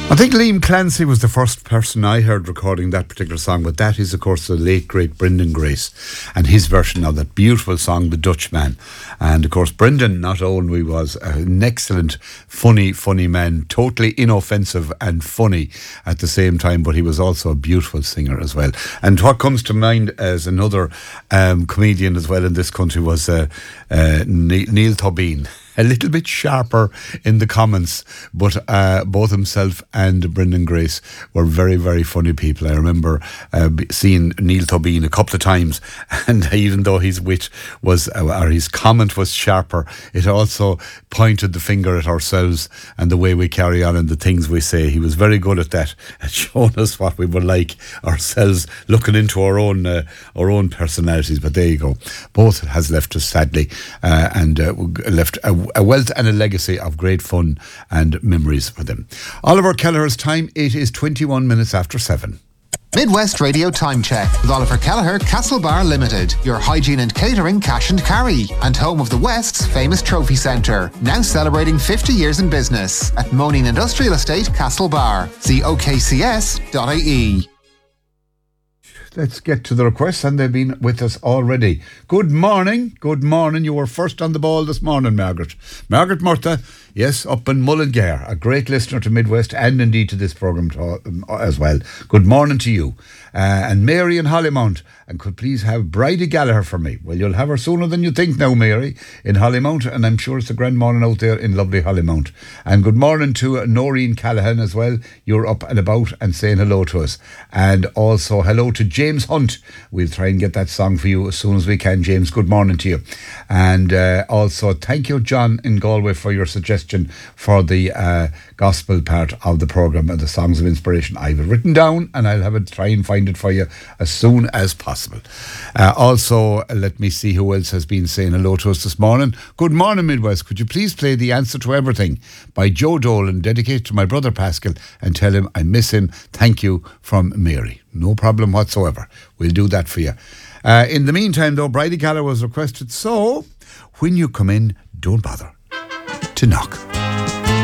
I think Liam Clancy was the first person I heard recording that particular song, but that is, of course, the late, great Brendan Grace and his version of that beautiful song, The Dutchman. And, of course, Brendan not only was an excellent, funny man, totally inoffensive and funny at the same time, but he was also a beautiful singer as well. And what comes to mind as another comedian as well in this country was Neil Tobin. A little bit sharper in the comments, but both himself and Brendan Grace were very, very funny people. I remember seeing Neil Tobin a couple of times, and even though his wit was, or his comment was sharper, it also pointed the finger at ourselves and the way we carry on and the things we say. He was very good at that, at showing us what we were like ourselves, looking into our own personalities. But there you go. Both has left us sadly, and left a wealth and a legacy of great fun and memories for them. Oliver Kelleher's time, it is 21 minutes after 7. Midwest Radio Time Check with Oliver Kelleher, Castlebar Limited, your hygiene and catering cash and carry, and home of the West's famous trophy centre, now celebrating 50 years in business at Moaning Industrial Estate, Castlebar. See okcs.ie. Let's get to the requests, and they've been with us already. Good morning. You were first on the ball this morning, Margaret. Margaret Murtha, yes, up in Mullingar, a great listener to Midwest and indeed to this programme as well. Good morning to you. And Mary in Hollymount, and could please have Bridie Gallagher for me. Well, you'll have her sooner than you think now, Mary, in Hollymount, and I'm sure it's a grand morning out there in lovely Hollymount. And good morning to Noreen Callahan as well. You're up and about and saying hello to us. And also hello to James Hunt. We'll try and get that song for you as soon as we can, James. Good morning to you. And also thank you, John in Galway, for your suggestion for the gospel part of the programme and the Songs of Inspiration. I have it written down and I'll have it, try and find it for you as soon as possible. Also, let me see who else has been saying hello to us this morning. Good morning, Midwest. Could you please play The Answer to Everything by Joe Dolan, dedicated to my brother Pascal, and tell him I miss him. Thank you, from Mary. No problem whatsoever. We'll do that for you. In the meantime, though, Bridie Gallagher was requested, so when you come in, don't bother to knock.